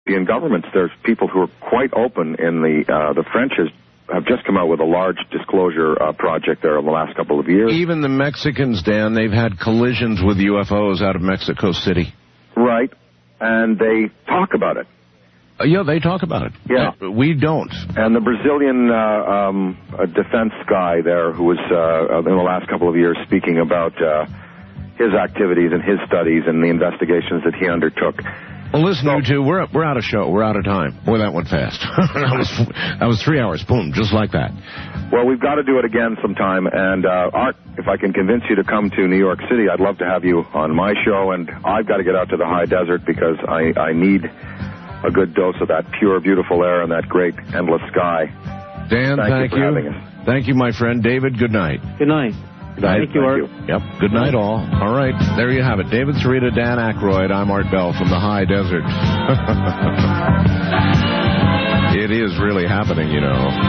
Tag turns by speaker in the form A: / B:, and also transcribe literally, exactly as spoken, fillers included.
A: In governments, there's people who are quite open. In the uh, the French has, have just come out with a large disclosure uh, project there in the last couple of years.
B: Even the Mexicans, Dan, they've had collisions with U F Os out of Mexico City.
A: Right, and they talk about it.
B: Uh, yeah, they talk about it.
A: Yeah.
B: Uh, we don't.
A: And the Brazilian uh, um, uh, defense guy there who was uh, in the last couple of years speaking about uh, his activities and his studies and the investigations that he undertook.
B: Well, listen, you two, we're, we're out of show. We're out of time. Boy, that went fast. that, was, that was three hours. Boom, just like that.
A: Well, we've got to do it again sometime. And, uh, Art, if I can convince you to come to New York City, I'd love to have you on my show. And I've got to get out to the high desert because I, I need a good dose of that pure, beautiful air and that great, endless sky.
B: Dan, thank,
A: thank you. For
B: you.
A: having us.
B: Thank you, my friend. David, good night.
C: Good night.
A: Good night.
C: Thank you, Art. You.
B: Yep. Good night, all. All right. There you have it. David Sarita, Dan Aykroyd. I'm Art Bell from the high desert. It is really happening, you know.